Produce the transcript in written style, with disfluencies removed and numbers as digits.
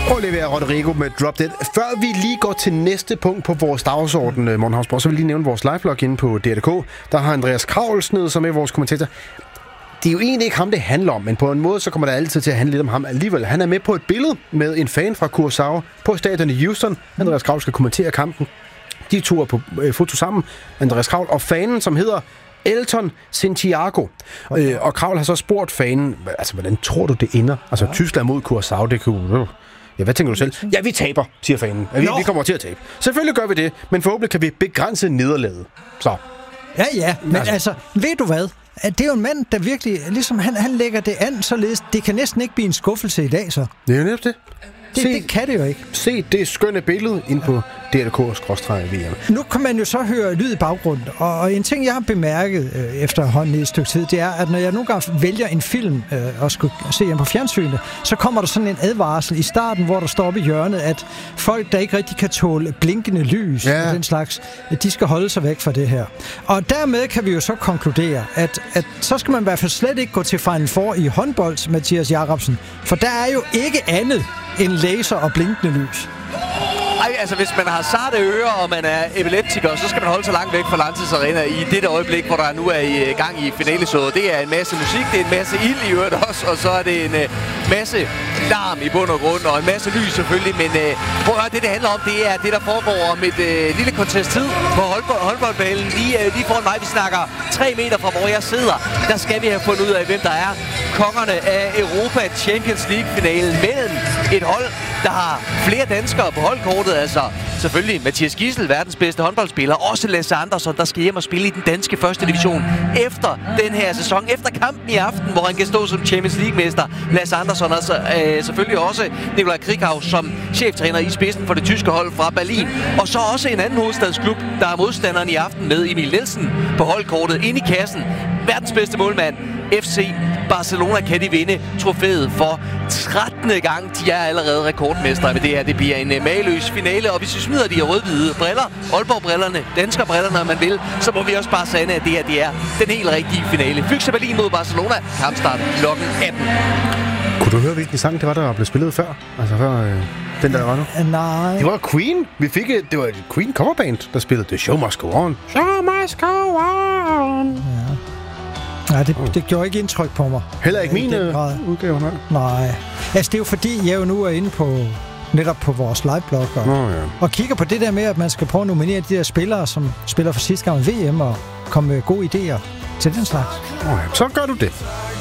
Olivia Rodrigo med Drop Dead. Før vi lige går til næste punkt på vores dagsorden, Morten Hausborg, så vil jeg lige nævne vores liveblog inde på DR.dk. Der har Andreas Kravlsned, som er vores kommentator. Det er jo egentlig ikke ham, det handler om, men på en måde, så kommer det altid til at handle lidt om ham alligevel. Han er med på et billede med en fan fra Curaçao på stadion i Houston. Andreas Kravl skal kommentere kampen. De to er på foto sammen, Andreas Kravl og fanen, som hedder Elton Santiago. Okay. Og Kravl har så spurgt fanen, altså, hvordan tror du, det ender? Altså, Tyskland mod Curaçao, det kunne... Ja, hvad tænker du selv? Ja, vi taber, siger fanen. Ja, vi kommer til at tabe. Selvfølgelig gør vi det, men forhåbentlig kan vi begrænse nederlaget. Så. Ja, men altså, ved du hvad? Det er jo en mand, der virkelig, ligesom han lægger det an, således, det kan næsten ikke blive en skuffelse i dag, så. Det er jo netop det. Det kan det jo ikke. Se det skønne billede ind på DR.dk/VM. Nu kan man jo så høre lyd i baggrunden, og en ting, jeg har bemærket efterhånden i et stykke tid, det er, at når jeg nogle gange vælger en film og skulle se den på fjernsynet, så kommer der sådan en advarsel i starten, hvor der står oppe i hjørnet, at folk, der ikke rigtig kan tåle blinkende lys og den slags, de skal holde sig væk fra det her. Og dermed kan vi jo så konkludere, at så skal man i hvert fald slet ikke gå til Final Four i håndbold, Mathias Jacobsen, for der er jo ikke andet end laser og blinkende lys. Ej, altså hvis man har sarte ører, og man er epileptiker, så skal man holde sig langt væk fra Lanxess Arena i det øjeblik, hvor der nu er i gang i finaleshowet. Det er en masse musik, det er en masse ild i øret også, og så er det en masse larm i bund og grund, og en masse lys selvfølgelig. Men prøv at høre, det handler om, det er det, der foregår om et lille kvarters tid på håndboldbanen. Lige foran mig, vi snakker 3 meter fra, hvor jeg sidder. Der skal vi have fundet ud af, hvem der er kongerne af Europa Champions League-finalen mellem et hold, der har flere danskere på holdkortet. Altså selvfølgelig Mathias Gidsel, verdens bedste håndboldspiller, også Lasse Andersson, der skal hjem og spille i den danske første division efter den her sæson, efter kampen i aften, hvor han kan stå som Champions League-mester. Lasse Andersson, altså selvfølgelig også Nikolaj Krikhaus som cheftræner i spidsen for det tyske hold fra Berlin. Og så også en anden hovedstadsklub, der er modstanderen i aften med Emil Nielsen på holdkortet inde i kassen. Verdens bedste målmand, FC Barcelona, kan de vinde trofæet for 13. gang. De er allerede rekordmestre med det her. Det bliver en mageløs finale, og hvis vi smider de rød-hvide briller, Aalborg-brillerne, danskerbrillerne, når man vil, så må vi også bare sande, at det her det er den helt rigtige finale. Füchse Berlin mod Barcelona. Kampstart kl. 18. Kunne du høre, hvilken sang det var, der blev spillet før? Altså før den der var nu? Nej. Det var Queen. Det var et Queen coverband, der spillede The Show Must Go On. Show Must Go On. Ja. Nej, det gjorde ikke indtryk på mig. Heller ikke min udgave, nej. Nej. Altså, det er jo fordi, jeg jo nu er inde på netop på vores liveblog og kigger på det der med, at man skal prøve at nominere de der spillere, som spiller for sidste gang i VM og komme med gode idéer til den slags. Så gør du det.